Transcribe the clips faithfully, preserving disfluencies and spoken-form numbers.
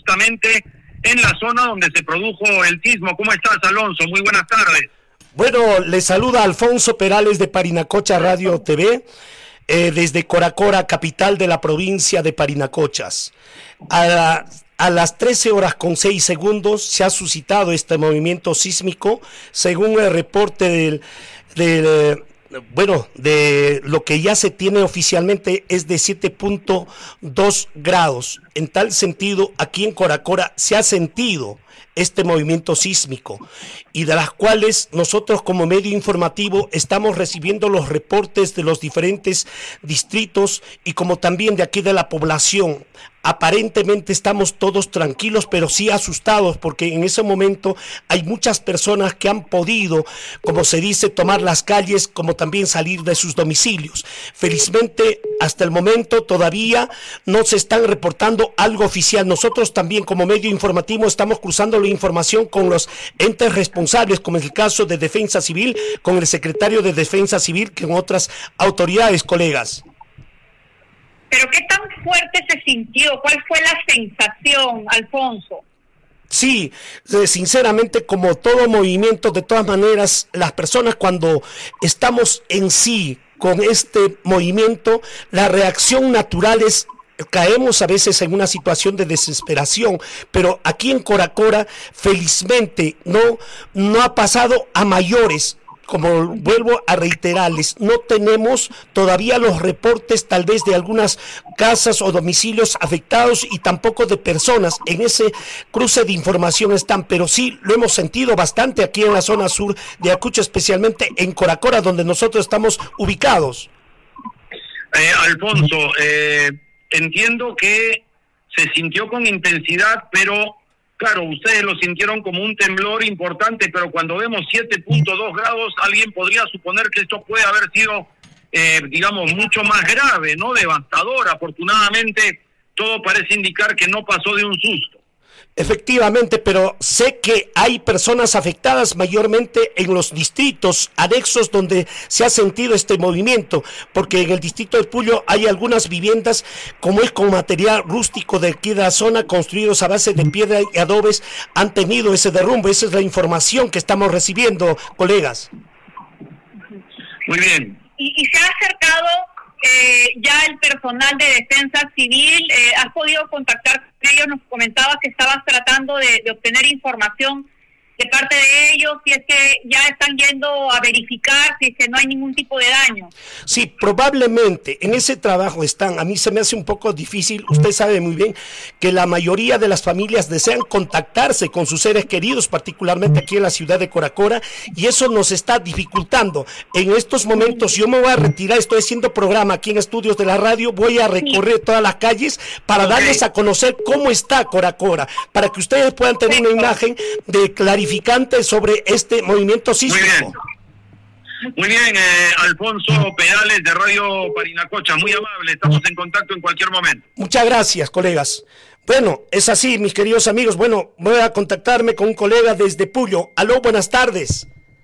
justamente en la zona donde se produjo el sismo. ¿Cómo estás, Alonso? Muy buenas tardes. Bueno, le saluda Alfonso Perales de Parinacocha Radio T V, eh, desde Coracora, capital de la provincia de Parinacochas. A, la, a las trece horas con seis segundos se ha suscitado este movimiento sísmico, según el reporte del... del bueno, de lo que ya se tiene oficialmente es de siete punto dos grados. En tal sentido, aquí en Coracora se ha sentido este movimiento sísmico, y de las cuales nosotros como medio informativo estamos recibiendo los reportes de los diferentes distritos y como también de aquí de la población. Aparentemente estamos todos tranquilos, pero sí asustados, porque en ese momento hay muchas personas que han podido, como se dice, tomar las calles, como también salir de sus domicilios. Felizmente, hasta el momento todavía no se están reportando algo oficial. Nosotros también como medio informativo estamos cruzando la información con los entes responsables, como es el caso de Defensa Civil, con el secretario de Defensa Civil, que con otras autoridades, colegas. ¿Pero qué tan fuerte se sintió? ¿Cuál fue la sensación, Alfonso? Sí, sinceramente, como todo movimiento, de todas maneras, las personas cuando estamos en sí con este movimiento, la reacción natural es... caemos a veces en una situación de desesperación, pero aquí en Coracora, felizmente, no, no ha pasado a mayores. Como vuelvo a reiterarles, no tenemos todavía los reportes tal vez de algunas casas o domicilios afectados y tampoco de personas. En ese cruce de información están, pero sí lo hemos sentido bastante aquí en la zona sur de Ayacucho, especialmente en Coracora, donde nosotros estamos ubicados. Eh, Alfonso, eh, entiendo que se sintió con intensidad, pero... claro, ustedes lo sintieron como un temblor importante, pero cuando vemos siete punto dos grados, alguien podría suponer que esto puede haber sido, eh, digamos, mucho más grave, ¿no? Devastador. Afortunadamente, todo parece indicar que no pasó de un susto. Efectivamente, pero sé que hay personas afectadas mayormente en los distritos anexos donde se ha sentido este movimiento, porque en el distrito del Puyo hay algunas viviendas, como es con material rústico de aquí de la zona, construidos a base de piedra y adobes, han tenido ese derrumbe. Esa es la información que estamos recibiendo, colegas. Muy bien. ¿Y, y se ha acercado eh, ya el personal de Defensa Civil? Eh, ¿Has podido contactar con ellos? Nos comentabas que estabas tratando de, de obtener información de parte de ellos, si es que ya están yendo a verificar si es que no hay ningún tipo de daño. Sí, probablemente en ese trabajo están. A mí se me hace un poco difícil. Usted sabe muy bien que la mayoría de las familias desean contactarse con sus seres queridos, particularmente aquí en la ciudad de Coracora, y eso nos está dificultando. En estos momentos yo me voy a retirar, estoy haciendo programa aquí en Estudios de la Radio, voy a recorrer todas las calles para okay. darles a conocer cómo está Coracora, para que ustedes puedan tener una imagen de clarificación sobre este movimiento sísmico. Muy bien, muy bien eh, Alfonso Perales de Radio Parinacocha, muy amable, estamos en contacto en cualquier momento. Muchas gracias, colegas. Bueno, es así, mis queridos amigos. Bueno, voy a contactarme con un colega desde Puyo. Aló, buenas tardes.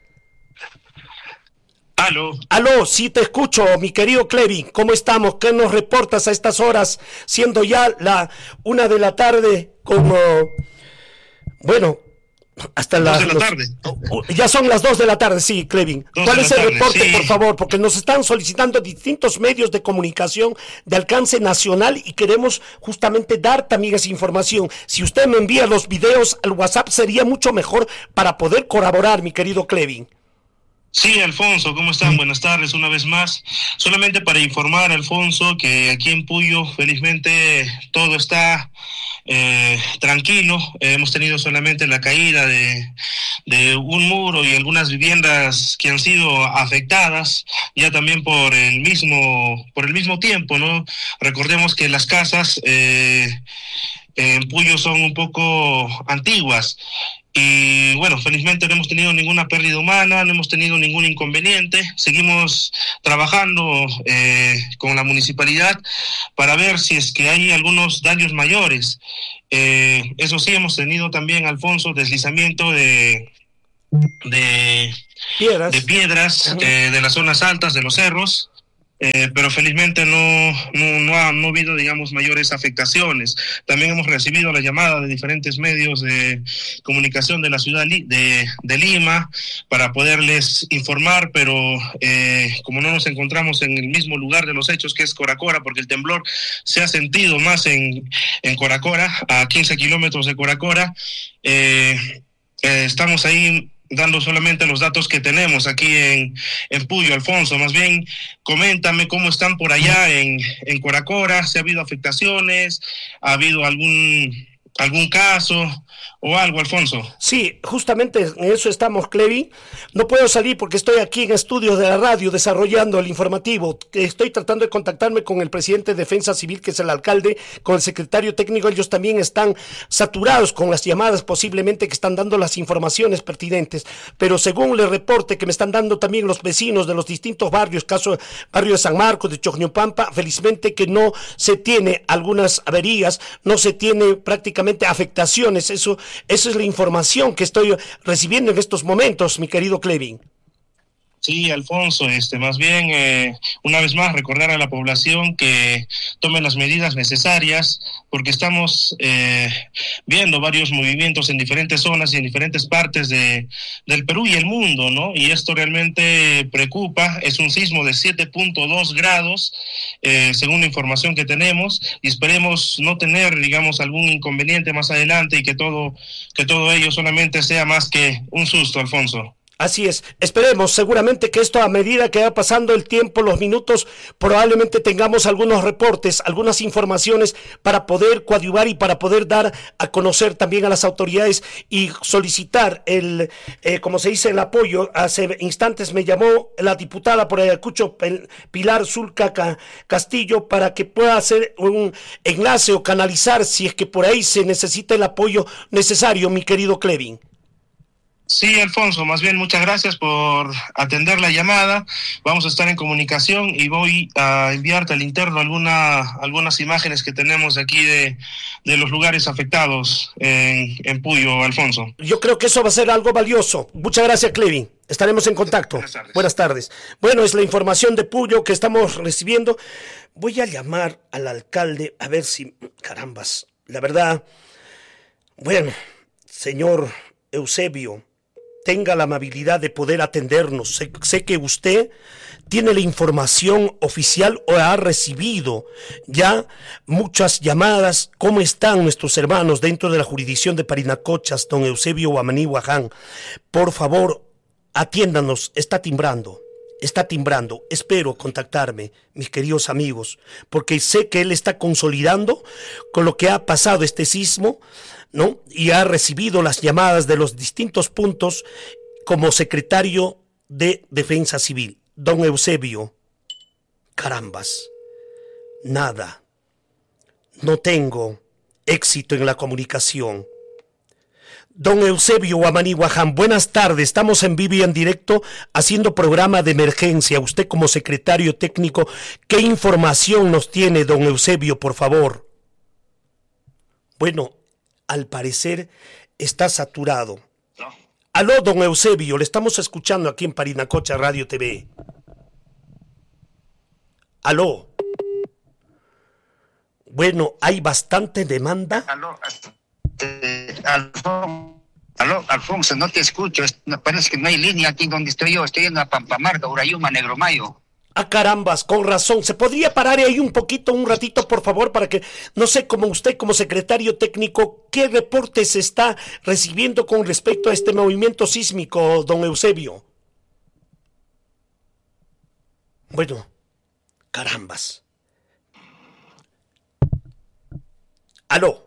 Aló. Aló, sí te escucho, mi querido Clevin. ¿Cómo estamos? ¿Qué nos reportas a estas horas, siendo ya la una de la tarde, como... bueno... hasta las dos de la tarde. Los, ya son las dos de la tarde, sí, Clevin. ¿Cuál es el tarde, reporte, sí. por favor? Porque nos están solicitando distintos medios de comunicación de alcance nacional y queremos justamente dar también esa información. Si usted me envía los videos al WhatsApp sería mucho mejor para poder colaborar, mi querido Clevin. Sí, Alfonso, ¿cómo están? Buenas tardes una vez más. Solamente para informar, Alfonso, que aquí en Puyo felizmente todo está eh, tranquilo. Eh, hemos tenido solamente la caída de, de un muro y algunas viviendas que han sido afectadas ya también por el mismo, por el mismo tiempo, ¿no? Recordemos que las casas eh, en Puyo son un poco antiguas. Y bueno, felizmente no hemos tenido ninguna pérdida humana, no hemos tenido ningún inconveniente. Seguimos trabajando eh, con la municipalidad para ver si es que hay algunos daños mayores. Eh, eso sí, hemos tenido también, Alfonso, deslizamiento de, de piedras, de, piedras eh, de las zonas altas de los cerros. eh, pero felizmente no, no, no, ha, no ha habido, digamos, mayores afectaciones. También hemos recibido la llamada de diferentes medios de comunicación de la ciudad de, de Lima para poderles informar, pero eh, como no nos encontramos en el mismo lugar de los hechos, que es Coracora, porque el temblor se ha sentido más en, en Coracora, a quince kilómetros de Coracora, eh, eh, estamos ahí dando solamente los datos que tenemos aquí en, en Puyo. Alfonso, más bien, coméntame cómo están por allá en, en Coracora, si ha habido afectaciones, ha habido algún, algún caso o algo, Alfonso. Sí, justamente en eso estamos, Clevi. No puedo salir porque estoy aquí en estudios de la radio desarrollando el informativo. Estoy tratando de contactarme con el presidente de Defensa Civil, que es el alcalde, con el secretario técnico. Ellos también están saturados con las llamadas, posiblemente que están dando las informaciones pertinentes. Pero según el reporte que me están dando también los vecinos de los distintos barrios, caso barrio de San Marcos, de Choñopampa, felizmente que no se tiene algunas averías, no se tiene prácticamente afectaciones. Eso Esa es la información que estoy recibiendo en estos momentos, mi querido Clevin. Sí, Alfonso, este, más bien, eh, una vez más, recordar a la población que tome las medidas necesarias, porque estamos eh, viendo varios movimientos en diferentes zonas y en diferentes partes de, del Perú y el mundo, ¿no? Y esto realmente preocupa. Es un sismo de siete punto dos grados, eh, según la información que tenemos, y esperemos no tener, digamos, algún inconveniente más adelante y que todo, que todo ello solamente sea más que un susto, Alfonso. Así es, esperemos seguramente que esto, a medida que va pasando el tiempo, los minutos, probablemente tengamos algunos reportes, algunas informaciones para poder coadyuvar y para poder dar a conocer también a las autoridades y solicitar el, eh, como se dice, el apoyo. Hace instantes me llamó la diputada por Ayacucho, Pilar Zulca Castillo, para que pueda hacer un enlace o canalizar si es que por ahí se necesita el apoyo necesario, mi querido Clevin. Sí, Alfonso, más bien muchas gracias por atender la llamada. Vamos a estar en comunicación y voy a enviarte al interno alguna, algunas imágenes que tenemos aquí de, de los lugares afectados en, en Puyo, Alfonso. Yo creo que eso va a ser algo valioso. Muchas gracias, Clevin. Estaremos en contacto. Buenas tardes. Buenas tardes. Bueno, es la información de Puyo que estamos recibiendo. Voy a llamar al alcalde a ver si... Carambas, la verdad... Bueno, señor Eusebio, tenga la amabilidad de poder atendernos. Sé, sé que usted tiene la información oficial o ha recibido ya muchas llamadas. ¿Cómo están nuestros hermanos dentro de la jurisdicción de Parinacochas, don Eusebio Guamaní Guaján? Por favor, atiéndanos. Está timbrando, está timbrando. Espero contactarme, mis queridos amigos, porque sé que él está consolidando con lo que ha pasado este sismo, ¿no? Y ha recibido las llamadas de los distintos puntos como secretario de Defensa Civil. Don Eusebio, carambas, nada, no tengo éxito en la comunicación. Don Eusebio Guamaní Guaján, buenas tardes, estamos en vivo y en directo haciendo programa de emergencia. Usted como secretario técnico, ¿qué información nos tiene, don Eusebio, por favor? Bueno, al parecer está saturado. ¿No? Aló, don Eusebio, le estamos escuchando aquí en Parinacocha Radio T V. Aló. Bueno, hay bastante demanda. Aló, eh, Alfonso, aló, Alfonso, no te escucho. Me parece que no hay línea aquí donde estoy yo. Estoy en la Pampamarca, Urayuma, Negromayo. Ah, carambas, con razón. ¿Se podría parar ahí un poquito, un ratito, por favor, para que, no sé, como usted, como secretario técnico, qué reportes está recibiendo con respecto a este movimiento sísmico, don Eusebio? Bueno, carambas. Aló.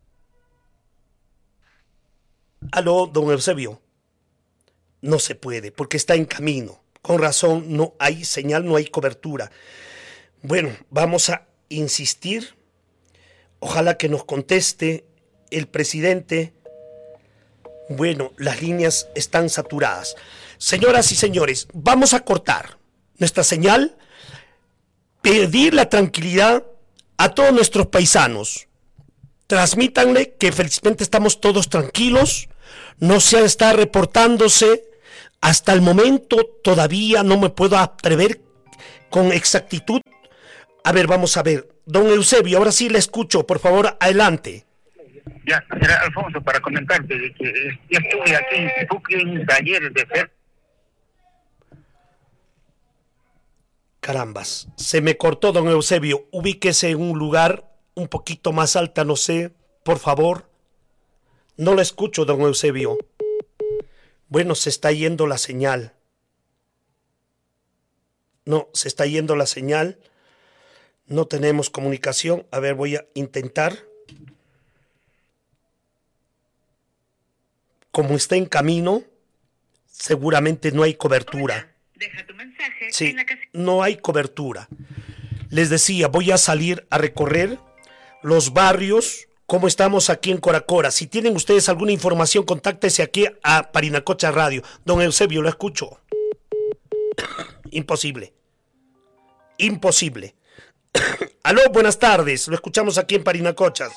Aló, don Eusebio. No se puede, porque está en camino. Con razón, no hay señal, no hay cobertura. Bueno, vamos a insistir. Ojalá que nos conteste el presidente. Bueno, las líneas están saturadas. Señoras y señores, vamos a cortar nuestra señal. Pedir la tranquilidad a todos nuestros paisanos. Transmítanle que felizmente estamos todos tranquilos. No se está reportándose. Hasta el momento todavía no me puedo atrever con exactitud. A ver, vamos a ver. Don Eusebio, ahora sí le escucho, por favor, adelante. Ya, era Alfonso, para comentarte de que eh, yo estuve aquí en Tipuque en un taller de fer. Carambas, se me cortó, don Eusebio. Ubíquese en un lugar un poquito más alta, no sé, por favor. No lo escucho, don Eusebio. Bueno, se está yendo la señal. No, se está yendo la señal. No tenemos comunicación. A ver, voy a intentar. Como está en camino, seguramente no hay cobertura. Deja tu mensaje. Sí, en la casa. no hay cobertura. Les decía, voy a salir a recorrer los barrios, como estamos aquí en Coracora. Si tienen ustedes alguna información, contáctese aquí a Parinacocha Radio. Don Eusebio, lo escucho. Imposible. Imposible. Aló, buenas tardes. Lo escuchamos aquí en Parinacochas.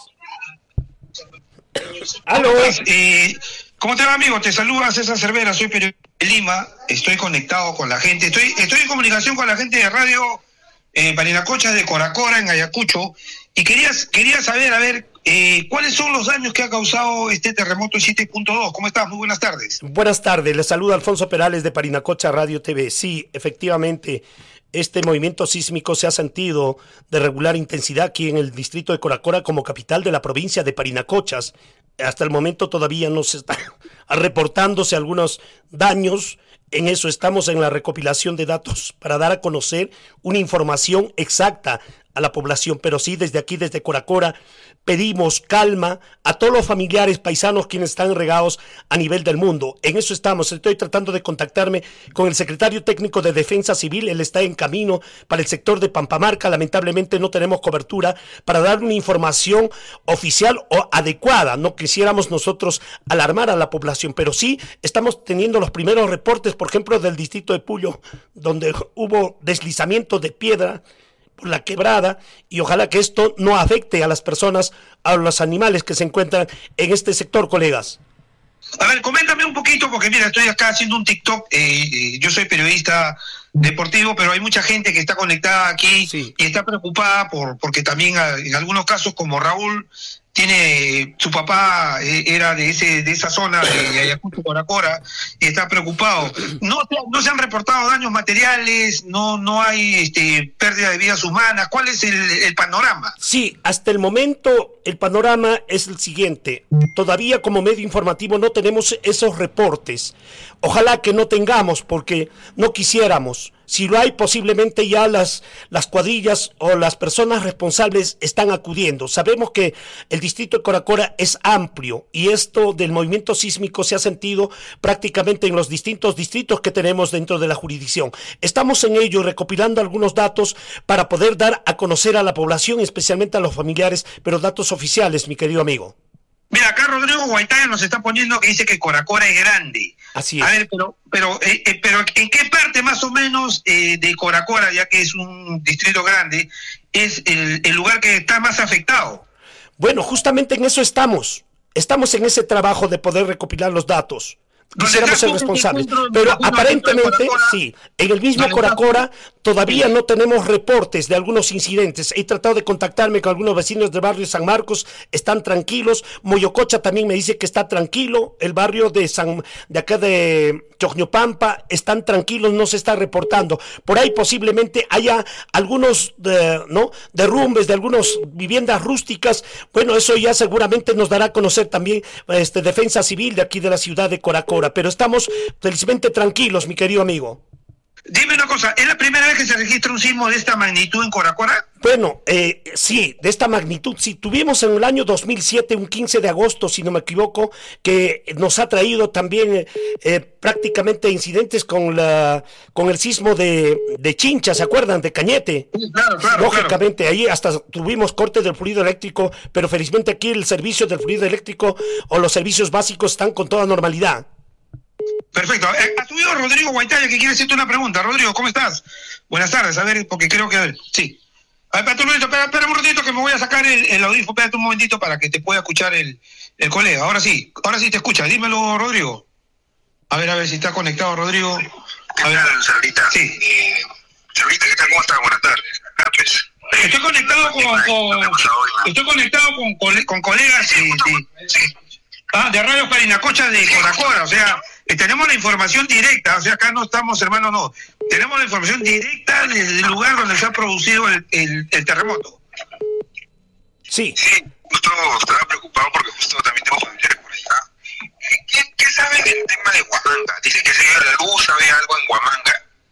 Aló. ¿Cómo estás? Eh, ¿Cómo te va, amigo? Te saluda César Cervera, soy periodista de Lima. Estoy conectado con la gente. Estoy, estoy en comunicación con la gente de radio eh, Parinacochas de Coracora, en Ayacucho. Y quería, quería saber, a ver, eh, ¿cuáles son los daños que ha causado este terremoto siete punto dos? ¿Cómo estás? Muy buenas tardes. Buenas tardes. Les saluda Alfonso Perales de Parinacocha Radio T V. Sí, efectivamente, este movimiento sísmico se ha sentido de regular intensidad aquí en el distrito de Coracora como capital de la provincia de Parinacochas. Hasta el momento todavía no se está reportándose algunos daños. En eso estamos en la recopilación de datos para dar a conocer una información exacta a la población, pero sí, desde aquí, desde Coracora, pedimos calma a todos los familiares paisanos quienes están regados a nivel del mundo. En eso estamos. Estoy tratando de contactarme con el secretario técnico de Defensa Civil. Él está en camino para el sector de Pampamarca. Lamentablemente no tenemos cobertura para dar una información oficial o adecuada. No quisiéramos nosotros alarmar a la población, pero sí estamos teniendo los primeros reportes, por ejemplo, del distrito de Puyo, donde hubo deslizamiento de piedra por la quebrada, y ojalá que esto no afecte a las personas, a los animales que se encuentran en este sector, colegas. A ver, coméntame un poquito, porque mira, estoy acá haciendo un TikTok, eh, eh, yo soy periodista deportivo, pero hay mucha gente que está conectada aquí, sí, y está preocupada por porque también en algunos casos, como Raúl, tiene, su papá eh, era de ese de esa zona de Ayacucho, Coracora, y está preocupado. No, no se han reportado daños materiales, no no hay este, pérdida de vidas humanas. ¿Cuál es el, el panorama? Sí, hasta el momento el panorama es el siguiente. Todavía como medio informativo no tenemos esos reportes. Ojalá que no tengamos, porque no quisiéramos. Si lo hay, posiblemente ya las, las cuadrillas o las personas responsables están acudiendo. Sabemos que el distrito de Coracora es amplio y esto del movimiento sísmico se ha sentido prácticamente en los distintos distritos que tenemos dentro de la jurisdicción. Estamos en ello recopilando algunos datos para poder dar a conocer a la población, especialmente a los familiares, pero datos oficiales, mi querido amigo. Mira, acá Rodrigo Guaitaya nos está poniendo que dice que Coracora es grande. Así es. A ver, pero, pero, eh, eh, pero ¿en qué parte más o menos eh, de Coracora, ya que es un distrito grande, es el, el lugar que está más afectado? Bueno, justamente en eso estamos. Estamos en ese trabajo de poder recopilar los datos. Quisiéramos ser responsables, pero aparentemente sí, en el mismo Coracora todavía no tenemos reportes de algunos incidentes. He tratado de contactarme con algunos vecinos del barrio San Marcos, están tranquilos. Moyococha también me dice que está tranquilo. El barrio de San de acá de Chocñopampa están tranquilos, no se está reportando. Por ahí posiblemente haya algunos de, no derrumbes de algunas viviendas rústicas. Bueno, eso ya seguramente nos dará a conocer también este Defensa Civil de aquí de la ciudad de Coracora, pero estamos felizmente tranquilos, mi querido amigo. Dime una cosa, ¿es la primera vez que se registra un sismo de esta magnitud en Coracora? Bueno, eh, sí, de esta magnitud. Sí, tuvimos en el año dos mil siete, un quince de agosto, si no me equivoco, que nos ha traído también eh, prácticamente incidentes con la con el sismo de, de Chincha, ¿se acuerdan? De Cañete. Sí, claro, claro. Lógicamente, claro. Ahí hasta tuvimos corte del fluido eléctrico, pero felizmente aquí el servicio del fluido eléctrico o los servicios básicos están con toda normalidad. Perfecto. Eh, ha subido Rodrigo Guaitaya, que quiere hacerte una pregunta. Rodrigo, ¿cómo estás? Buenas tardes, a ver, porque creo que... Sí. A ver, espérate un momentito, espera, espera un ratito que me voy a sacar el, el audífono, espérate un momentito para que te pueda escuchar el, el colega. Ahora sí, ahora sí te escucha. Dímelo, Rodrigo. A ver, a ver si está conectado, Rodrigo. A ver, ahorita. Sí. Chavita, ¿qué tal? ¿Cómo estás? Buenas tardes. Acá, pues, Estoy conectado con, con estoy conectado con, con, con colegas de, de, sí. ah, de Radio Parinacochas de Coracora, o sea, eh, tenemos la información directa, o sea, acá no estamos, hermano, no, tenemos la información directa desde el lugar donde se ha producido el, el, el terremoto. Sí. Sí, justo estaba preocupado porque justo también tengo familiares por allá. ¿Qué, qué saben del tema de Huamanga? Dicen que se dio la luz, ¿sabe algo en Huamanga?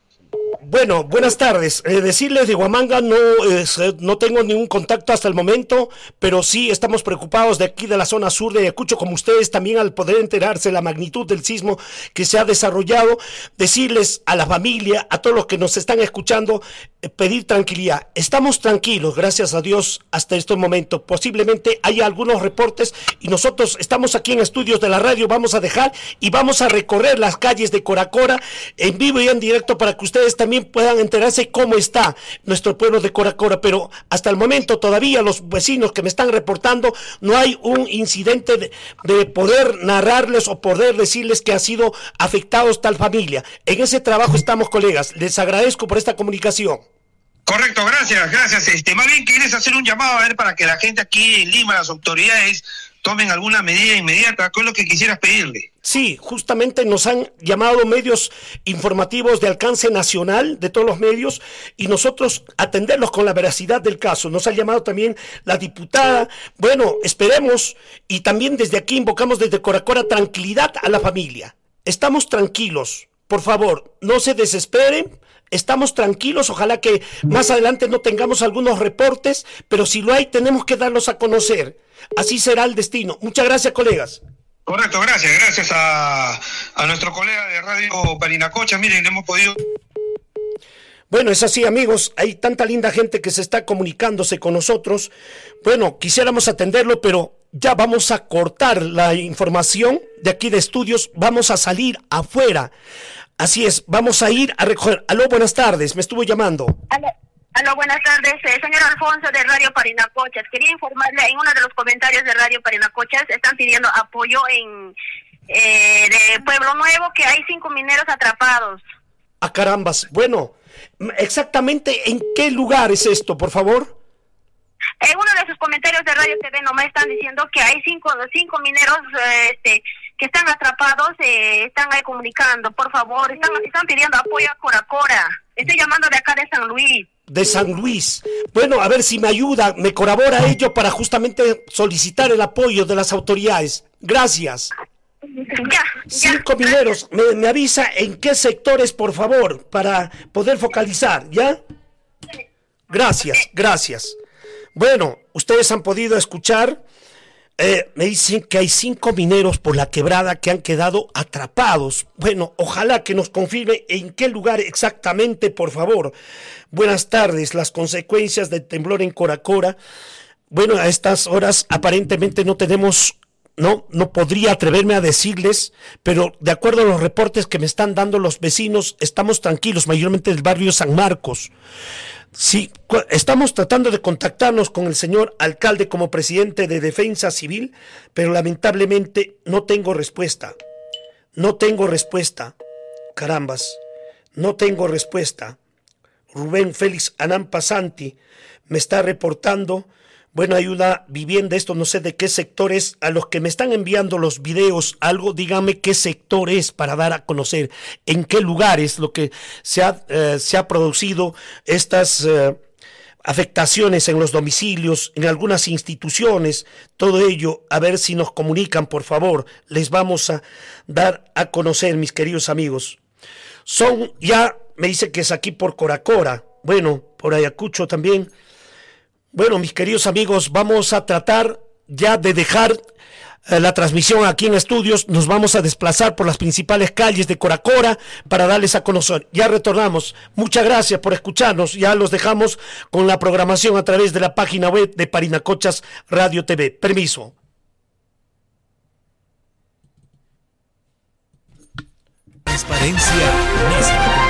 Bueno, buenas tardes. Eh, decirles de Huamanga no, eh, no tengo ningún contacto hasta el momento, pero sí estamos preocupados de aquí de la zona sur de Ayacucho, como ustedes también al poder enterarse de la magnitud del sismo que se ha desarrollado, decirles a la familia, a todos los que nos están escuchando, eh, pedir tranquilidad. Estamos tranquilos, gracias a Dios, hasta este momento. Posiblemente haya algunos reportes y nosotros estamos aquí en estudios de la radio, vamos a dejar y vamos a recorrer las calles de Coracora en vivo y en directo para que ustedes también puedan enterarse cómo está nuestro pueblo de Coracora, pero hasta el momento todavía los vecinos que me están reportando no hay un incidente de, de poder narrarles o poder decirles que ha sido afectados tal familia. En ese trabajo estamos, colegas, les agradezco por esta comunicación. Correcto, gracias, gracias. Este, más bien quieres hacer un llamado a ver para que la gente aquí en Lima, las autoridades, tomen alguna medida inmediata. ¿Qué es lo que quisieras pedirle? Sí, justamente nos han llamado medios informativos de alcance nacional, de todos los medios, y nosotros atenderlos con la veracidad del caso. Nos ha llamado también la diputada. Bueno, esperemos, y también desde aquí invocamos desde Coracora tranquilidad a la familia. Estamos tranquilos, por favor, no se desesperen. Estamos tranquilos, ojalá que más adelante no tengamos algunos reportes, pero si lo hay tenemos que darlos a conocer. Así será el destino. Muchas gracias, colegas. Correcto, gracias. Gracias a, a nuestro colega de Radio Parinacochas. Miren, hemos podido... Bueno, es así, amigos, hay tanta linda gente que se está comunicándose con nosotros. Bueno, quisiéramos atenderlo, pero ya vamos a cortar la información de aquí de estudios, vamos a salir afuera. Así es, vamos a ir a recoger. Aló, buenas tardes, me estuvo llamando. Aló, aló buenas tardes, eh, señor Alfonso de Radio Parinacochas. Quería informarle, en uno de los comentarios de Radio Parinacochas están pidiendo apoyo en eh, de Pueblo Nuevo, que hay cinco mineros atrapados. Ah, carambas, bueno, exactamente en qué lugar es esto, por favor. En uno de sus comentarios de Radio T V nomás están diciendo que hay cinco, cinco mineros eh, este, que están atrapados, eh, están ahí comunicando, por favor, están, están pidiendo apoyo a Coracora. Estoy llamando de acá de San Luis. De San Luis. Bueno, a ver si me ayuda, me colabora ello para justamente solicitar el apoyo de las autoridades. Gracias. Ya, Cinco ya, mineros, me, me avisa en qué sectores, por favor, para poder focalizar, ¿ya? Gracias, gracias. Bueno, ustedes han podido escuchar, eh, me dicen que hay cinco mineros por la quebrada que han quedado atrapados. Bueno, ojalá que nos confirme en qué lugar exactamente, por favor. Buenas tardes, las consecuencias del temblor en Coracora. Bueno, a estas horas aparentemente no tenemos... No, no podría atreverme a decirles, pero de acuerdo a los reportes que me están dando los vecinos, estamos tranquilos, mayormente del barrio San Marcos. Sí, estamos tratando de contactarnos con el señor alcalde como presidente de Defensa Civil, pero lamentablemente no tengo respuesta. No tengo respuesta. Carambas, no tengo respuesta. Rubén Félix Anán Pasanti me está reportando. Bueno, hay una vivienda, esto no sé de qué sector es, a los que me están enviando los videos, algo, dígame qué sector es para dar a conocer en qué lugar es lo que se ha, eh, se ha producido estas eh, afectaciones en los domicilios, en algunas instituciones, todo ello, a ver si nos comunican, por favor, les vamos a dar a conocer, mis queridos amigos. Son, ya me dice que es aquí por Coracora, bueno, por Ayacucho también. Bueno, mis queridos amigos, vamos a tratar ya de dejar eh, la transmisión aquí en estudios. Nos vamos a desplazar por las principales calles de Coracora para darles a conocer. Ya retornamos. Muchas gracias por escucharnos. Ya los dejamos con la programación a través de la página web de Parinacochas Radio T V. Permiso. Transparencia.